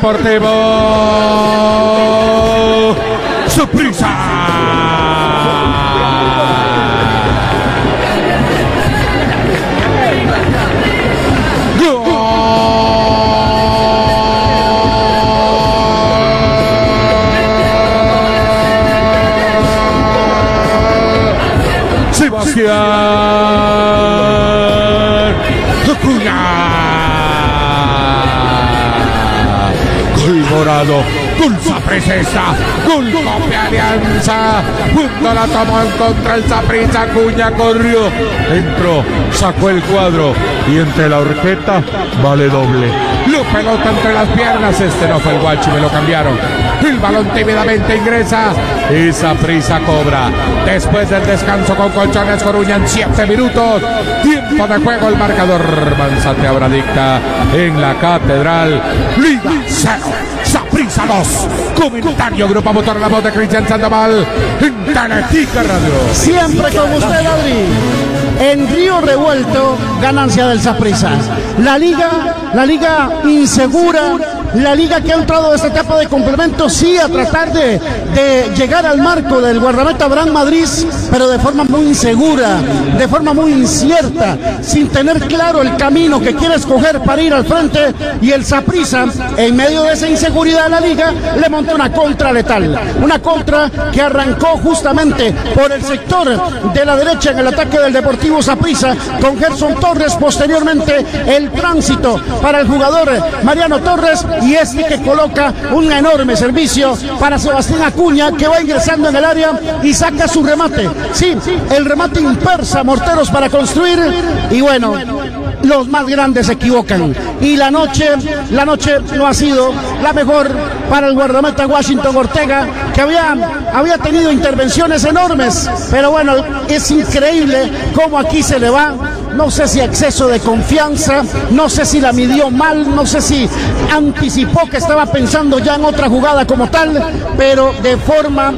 Deportivo Saprissa. Sebastián Acuña. Gol morado, gol Saprissa, gol Copia Alianza. Punto la tomó en contra el Saprissa. Acuña corrió, entró, sacó el cuadro y entre la horqueta vale doble. Lo pelota entre las piernas. Este no fue el Guachi, me lo cambiaron. El balón tímidamente ingresa y Saprissa cobra. Después del descanso con Colchones Coruña en 7 minutos. Tiempo de juego, el marcador. Manzate ahora dicta en la Catedral. Liga 0, Saprissa 2. Comentario Grupo Motor, la voz de Cristian Sandoval en Teletica Radio. Siempre con usted, Adri. En Río Revuelto, ganancia del Saprissa. La liga insegura, la liga que ha entrado a esta etapa de complemento, sí, a tratar de llegar al marco del guardameta Abraham Madrid, pero de forma muy insegura, de forma muy incierta, sin tener claro el camino que quiere escoger para ir al frente. Y el Saprissa, en medio de esa inseguridad de la liga, le montó una contra letal, una contra que arrancó justamente por el sector de la derecha en el ataque del Deportivo Saprissa, con Gerson Torres. Posteriormente el tránsito para el jugador Mariano Torres, y este que coloca un enorme servicio para Sebastián Acuña, que va ingresando en el área y saca su remate. Sí, el remate impersa, morteros para construir. Y bueno, los más grandes se equivocan y la noche no ha sido la mejor para el guardameta Washington Ortega, que había tenido intervenciones enormes, pero bueno, es increíble cómo aquí se le va. No sé si exceso de confianza, no sé si la midió mal, no sé si anticipó que estaba pensando ya en otra jugada como tal, pero de forma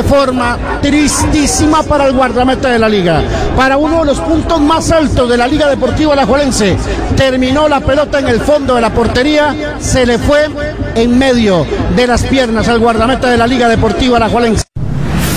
tristísima para el guardameta de la liga. Para uno de los puntos más altos de la Liga Deportiva Alajuelense, terminó la pelota en el fondo de la portería, se le fue en medio de las piernas al guardameta de la Liga Deportiva Alajuelense.